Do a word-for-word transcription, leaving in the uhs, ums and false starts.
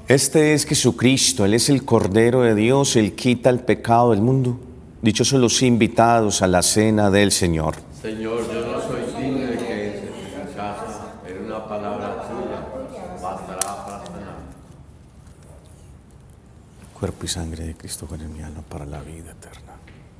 Este es Jesucristo, Él es el Cordero de Dios, Él quita el pecado del mundo. Dichosos los invitados a la cena del Señor. Señor, yo no soy digno de que entres en mi casa, pero una palabra tuya bastará para sanar. Cuerpo y sangre de Cristo con mi alma para la vida eterna.